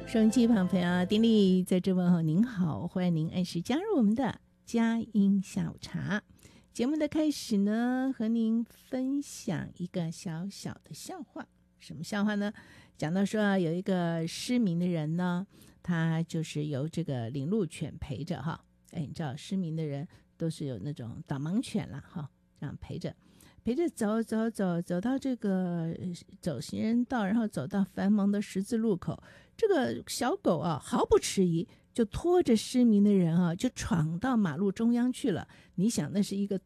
收音机旁朋友，丁力在这问候您好，欢迎您按时加入我们的佳音下午茶。节目的开始呢，和您分享一个小小的笑话。什么笑话呢？讲到说有一个失明的人呢，他就是由这个领路犬陪着哈。你知道失明的人都是有那种导盲犬啦哈，这样陪着走到这个走行人道，然后走到繁忙的十字路口，这个小狗啊毫不迟疑就拖着失明的人啊就闯到马路中央去了。你想那是一个